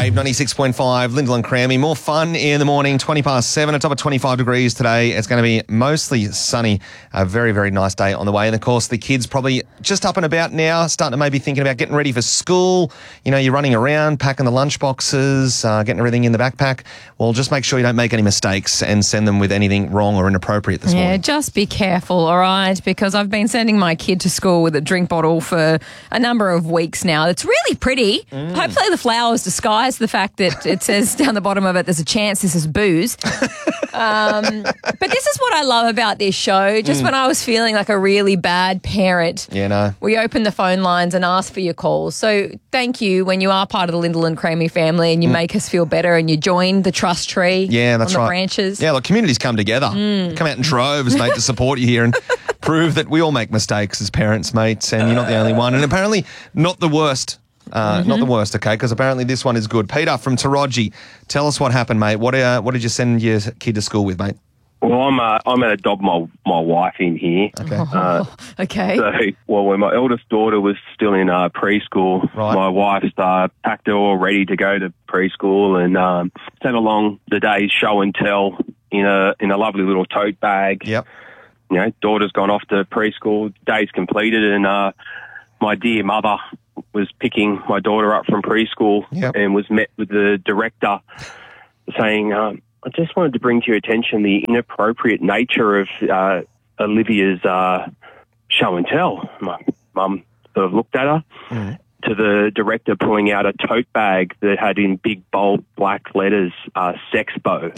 Wave 96.5, Lyndall and Crammy. More fun in the morning, 20 past 7, a top of 25 degrees today. It's going to be mostly sunny. A very, very nice day on the way. And, of course, the kids probably just up and about now, starting to maybe thinking about getting ready for school. You know, you're running around, packing the lunch boxes, getting everything in the backpack. Well, just make sure you don't make any mistakes and send them with anything wrong or inappropriate this morning. Yeah, just be careful, all right? Because I've been sending my kid to school with a drink bottle for a number of weeks now. It's really pretty. Hopefully the flowers disguise the fact that it says down the bottom of it, there's a chance this is booze. But this is what I love about this show. Just when I was feeling like a really bad parent, we open the phone lines and ask for your calls. So thank you when you are part of the Lyndall and Crammy family and you make us feel better and you join the trust tree that's on the right. branches. Yeah, look, communities come together. Come out in droves, mate, to support you here and prove that we all make mistakes as parents, mates, and you're not the only one. And apparently not the worst. Not the worst, okay, because apparently this one is good. Peter from Taraji, tell us what happened, mate. What did you send your kid to school with, mate? Well, I'm going to dob my wife in here. Okay. Okay. So, when my eldest daughter was still in preschool, my wife packed her all ready to go to preschool and sent along the day's show and tell in a lovely little tote bag. Yep. You know, daughter's gone off to preschool, day's completed, and my dear mother was picking my daughter up from preschool and was met with the director saying, I just wanted to bring to your attention the inappropriate nature of Olivia's show and tell. My mum sort of looked at her to the director pulling out a tote bag that had in big, bold, black letters, Sexpo.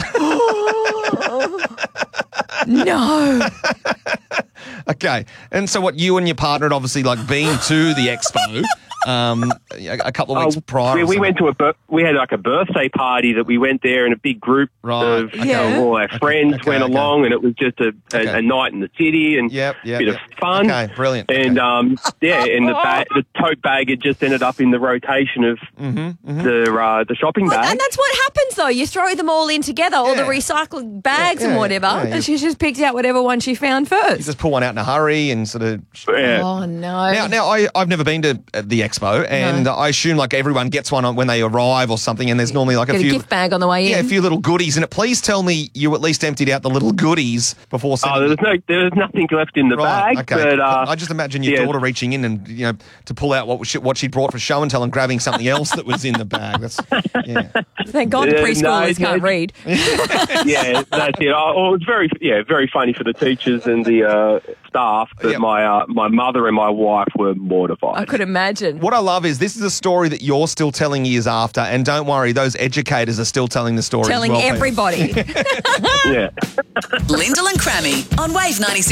No. Okay. And so what, you and your partner had obviously been to the expo a couple of weeks prior? We went to we had a birthday party that we went there in a big group of all our friends went along, and it was just a night in the city and a bit of fun. Okay, brilliant. And and the tote bag had just ended up in the rotation of the shopping bag. And that's what happens though. You throw them all in together, all the recycling bags and whatever, and she just picked out whatever one she found first. You just pull one out in a hurry and sort of... Oh, no. Now I've never been to the expo, and I assume everyone gets one when they arrive or something, and there's normally a gift bag on the way in. Yeah, a few little goodies in it. Please tell me you at least emptied out the little goodies before sending there's nothing left in the bag. Okay. But, I just imagine your daughter reaching in and, to pull out what she brought for show and tell and grabbing something else that was in the bag. Thank God preschoolers can't read. Yeah, that's it. It was very funny for the teachers and the staff, but my mother and my wife were mortified. I could imagine. What I love is this is a story that you're still telling years after, and don't worry, those educators are still telling the story telling as well, everybody. Yeah. Lyndall and Crammy on Wave 96.